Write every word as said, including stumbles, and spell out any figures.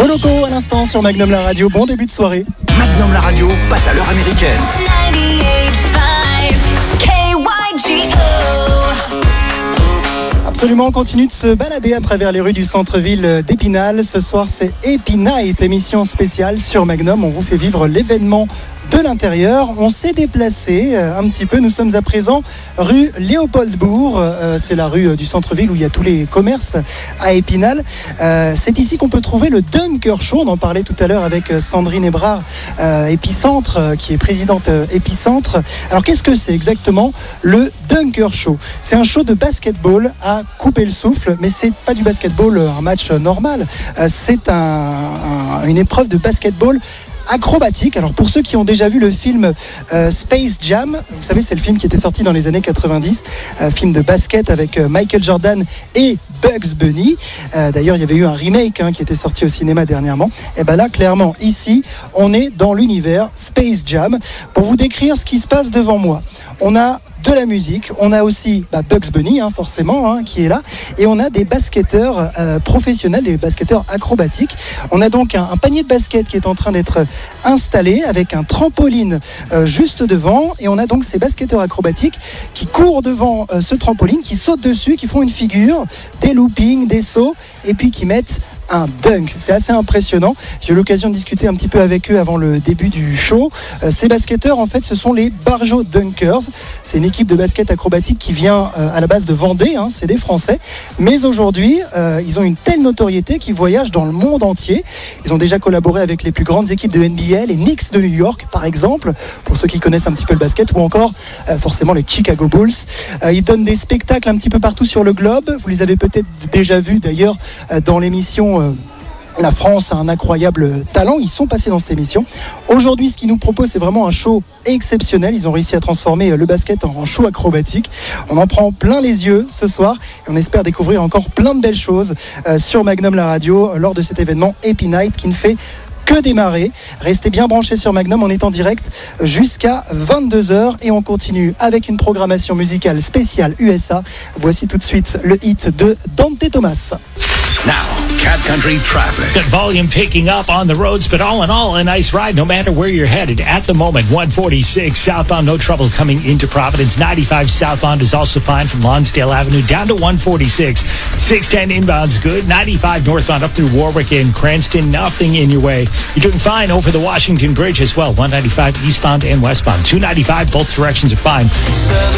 Loco à l'instant sur Magnum la radio. Bon début de soirée. Magnum la radio passe à l'heure américaine. ninety-eight point five K Y G O. Absolument, on continue de se balader à travers les rues du centre-ville d'Épinal. Ce soir, c'est Happy Night, émission spéciale sur Magnum. On vous fait vivre l'événement de l'intérieur. On s'est déplacé un petit peu. Nous sommes à présent rue Léopoldbourg. Euh, c'est la rue du centre-ville où il y a tous les commerces à Épinal. Euh, c'est ici qu'on peut trouver le Dunker Show. On en parlait tout à l'heure avec Sandrine Ebrard, euh, Épicentre, euh, qui est présidente euh, Épicentre. Alors qu'est-ce que c'est exactement le Dunker Show? C'est un show de basketball à couper le souffle, mais c'est pas du basketball, un match normal. Euh, c'est un, un, une épreuve de basketball acrobatique. Alors pour ceux qui ont déjà vu le film euh, Space Jam, vous savez c'est le film qui était sorti dans les années quatre-vingt-dix, euh, film de basket avec euh, Michael Jordan et Bugs Bunny. Euh, d'ailleurs il y avait eu un remake hein, qui était sorti au cinéma dernièrement. Et bien là clairement ici on est dans l'univers Space Jam. Pour vous décrire ce qui se passe devant moi, on a de la musique, on a aussi bah, Bugs Bunny hein, forcément hein, qui est là, et on a des basketteurs euh, professionnels, des basketteurs acrobatiques. On a donc un, un panier de basket qui est en train d'être installé avec un trampoline euh, juste devant, et on a donc ces basketteurs acrobatiques qui courent devant euh, ce trampoline, qui sautent dessus, qui font une figure, des loopings, des sauts, et puis qui mettent un dunk. C'est assez impressionnant. J'ai eu l'occasion de discuter un petit peu avec eux avant le début du show. Euh, ces basketteurs, en fait, ce sont les Barjo Dunkers. C'est une équipe de basket acrobatique qui vient euh, à la base de Vendée. Hein, c'est des Français. Mais aujourd'hui, euh, ils ont une telle notoriété qu'ils voyagent dans le monde entier. Ils ont déjà collaboré avec les plus grandes équipes de N B A, les Knicks de New York, par exemple, pour ceux qui connaissent un petit peu le basket, ou encore euh, forcément les Chicago Bulls. Euh, ils donnent des spectacles un petit peu partout sur le globe. Vous les avez peut-être déjà vus d'ailleurs euh, dans l'émission La France a un incroyable talent. Ils sont passés dans cette émission. Aujourd'hui, ce qu'ils nous proposent, c'est vraiment un show exceptionnel. Ils ont réussi à transformer le basket en show acrobatique. On en prend plein les yeux ce soir et on espère découvrir encore plein de belles choses sur Magnum la radio lors de cet événement Happy Night qui ne fait que démarrer. Restez bien branchés sur Magnum, on est en direct jusqu'à vingt-deux heures et on continue avec une programmation musicale spéciale U S A. Voici tout de suite le hit de Dante Thomas. Now, Cat Country traffic. Good volume picking up on the roads, but all in all, a nice ride no matter where you're headed. At the moment, one forty-six southbound, no trouble coming into Providence. ninety-five southbound is also fine from Lonsdale Avenue down to one forty-six. six ten inbound's good. ninety-five northbound up through Warwick and Cranston, nothing in your way. You're doing fine over the Washington Bridge as well. one ninety-five eastbound and westbound. two ninety-five, both directions are fine.